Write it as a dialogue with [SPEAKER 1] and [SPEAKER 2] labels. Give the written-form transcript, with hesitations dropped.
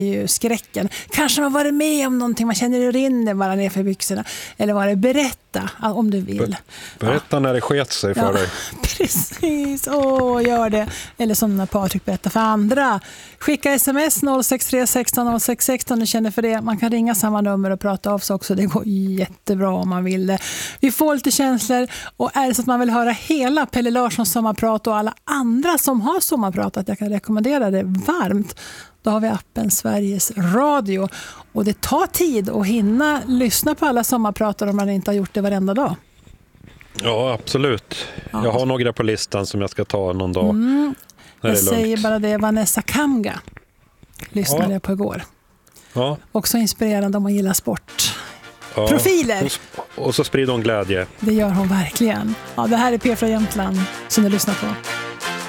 [SPEAKER 1] ju skräcken. Kanske man varit med om någonting, man känner det rinner bara ner för byxorna. Eller var det berätta om du vill.
[SPEAKER 2] Berätta när det sket sig för dig.
[SPEAKER 1] Precis, gör det. Eller som när Patrik berättar för andra. Skicka sms 063 16 06 16 du känner för det. Man kan ringa samma nummer och prata av sig också. Det går jättebra om man vill det. Vi får lite känslor, och är det så att man vill höra hela Pelle Larssons sommarprat och alla andra som har sommarpratat, jag kan rekommendera det varmt. Då har vi appen Sveriges Radio, och det tar tid att hinna lyssna på alla sommarpratar om man inte har gjort det varenda dag.
[SPEAKER 2] Ja, absolut.
[SPEAKER 1] Ja.
[SPEAKER 2] Jag har några på listan som jag ska ta någon dag.
[SPEAKER 1] Jag säger bara det, Vanessa Kamga lyssnade jag på igår.
[SPEAKER 2] Ja.
[SPEAKER 1] Också inspirerande om man gillar sport. Ja. Profiler!
[SPEAKER 2] Och så sprider hon glädje.
[SPEAKER 1] Det gör hon verkligen. Ja, det här är P från Jämtland som du lyssnar på.